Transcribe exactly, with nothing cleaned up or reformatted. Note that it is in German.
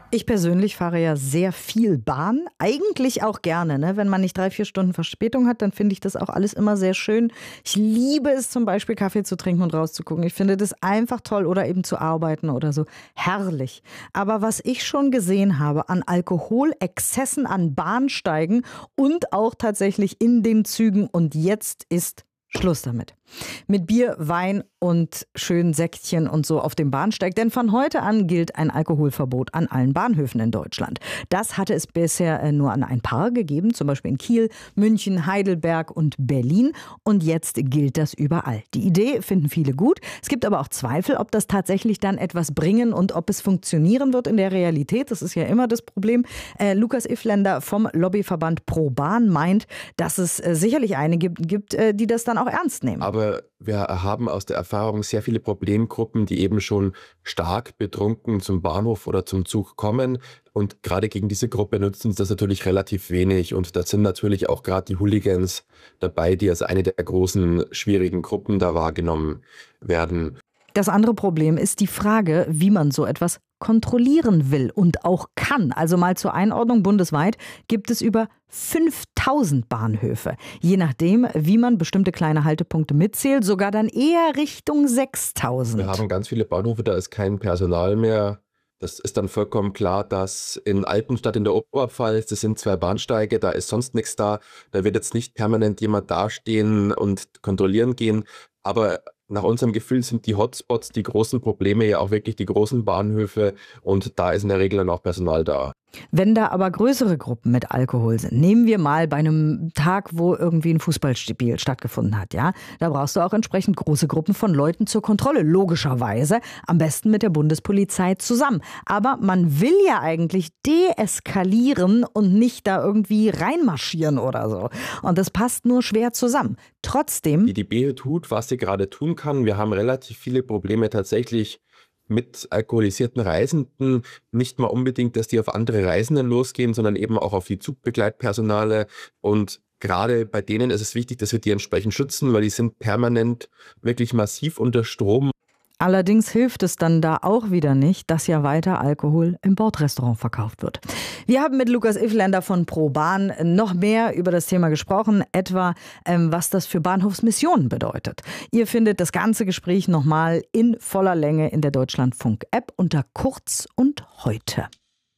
Ich persönlich fahre ja sehr viel Bahn, eigentlich auch gerne. Ne? Wenn man nicht drei, vier Stunden Verspätung hat, dann finde ich das auch alles immer sehr schön. Ich liebe es zum Beispiel, Kaffee zu trinken und rauszugucken. Ich finde das einfach toll oder eben zu arbeiten oder so. Herrlich. Aber was ich schon gesehen habe an Alkoholexzessen an Bahnsteigen und auch tatsächlich in den Zügen, und jetzt ist Schluss damit. Mit Bier, Wein und schönen Säckchen und so auf dem Bahnsteig. Denn von heute an gilt ein Alkoholverbot an allen Bahnhöfen in Deutschland. Das hatte es bisher nur an ein paar gegeben, zum Beispiel in Kiel, München, Heidelberg und Berlin. Und jetzt gilt das überall. Die Idee finden viele gut. Es gibt aber auch Zweifel, ob das tatsächlich dann etwas bringen und ob es funktionieren wird in der Realität. Das ist ja immer das Problem. Äh, Lukas Ifländer vom Lobbyverband Pro Bahn meint, dass es äh, sicherlich einige gibt, gibt äh, die das dann auch ernst nehmen. Aber wir haben aus der Erfahrung sehr viele Problemgruppen, die eben schon stark betrunken zum Bahnhof oder zum Zug kommen. Und gerade gegen diese Gruppe nutzen sie das natürlich relativ wenig. Und da sind natürlich auch gerade die Hooligans dabei, die als eine der großen, schwierigen Gruppen da wahrgenommen werden. Das andere Problem ist die Frage, wie man so etwas kontrollieren will und auch kann. Also mal zur Einordnung: bundesweit gibt es über fünftausend Bahnhöfe. Je nachdem, wie man bestimmte kleine Haltepunkte mitzählt, sogar dann eher Richtung sechstausend. Wir haben ganz viele Bahnhöfe, da ist kein Personal mehr. Das ist dann vollkommen klar, dass in Altenstadt in der Oberpfalz, das sind zwei Bahnsteige, da ist sonst nichts da. Da wird jetzt nicht permanent jemand dastehen und kontrollieren gehen. Aber nach unserem Gefühl sind die Hotspots, die großen Probleme ja auch wirklich die großen Bahnhöfe, und da ist in der Regel dann auch Personal da. Wenn da aber größere Gruppen mit Alkohol sind, nehmen wir mal bei einem Tag, wo irgendwie ein Fußballspiel stattgefunden hat, ja, da brauchst du auch entsprechend große Gruppen von Leuten zur Kontrolle, logischerweise, am besten mit der Bundespolizei zusammen. Aber man will ja eigentlich deeskalieren und nicht da irgendwie reinmarschieren oder so. Und das passt nur schwer zusammen. Trotzdem... Die D B tut, was sie gerade tun kann. Wir haben relativ viele Probleme tatsächlich mit alkoholisierten Reisenden. Nicht mal unbedingt, dass die auf andere Reisenden losgehen, sondern eben auch auf die Zugbegleitpersonale. Und gerade bei denen ist es wichtig, dass wir die entsprechend schützen, weil die sind permanent wirklich massiv unter Strom. Allerdings hilft es dann da auch wieder nicht, dass ja weiter Alkohol im Bordrestaurant verkauft wird. Wir haben mit Lukas Ifländer von Pro Bahn noch mehr über das Thema gesprochen, etwa ähm, was das für Bahnhofsmissionen bedeutet. Ihr findet das ganze Gespräch nochmal in voller Länge in der Deutschlandfunk-App unter Kurz und Heute.